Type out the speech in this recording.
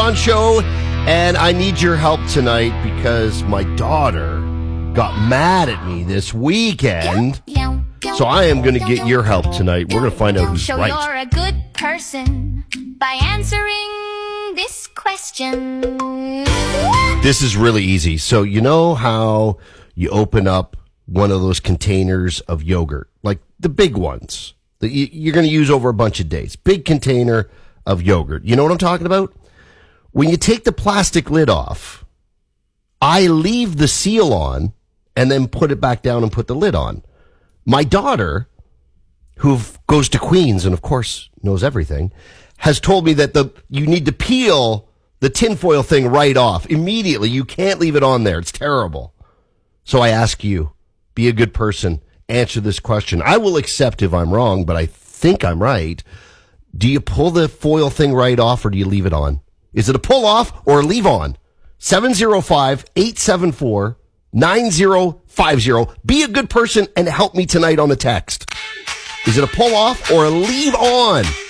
Sean Show, and I need your help tonight because my daughter got mad at me this weekend. So I am going to get your help tonight. We're going to find out who's right. You're a good person by answering this question. This is really easy. So you know how you open up one of those containers of yogurt, like the big ones that you're going to use over a bunch of days. Big container of yogurt. You know what I'm talking about? When you take the plastic lid off, I leave the seal on and then put it back down and put the lid on. My daughter, who goes to Queens and, of course, knows everything, has told me that you need to peel the tinfoil thing right off immediately. You can't leave it on there. It's terrible. So I ask you, be a good person, answer this question. I will accept if I'm wrong, but I think I'm right. Do you pull the foil thing right off or do you leave it on? Is it a pull off or a leave on? 705-874-9050. Be a good person and help me tonight on the text. Is it a pull off or a leave on?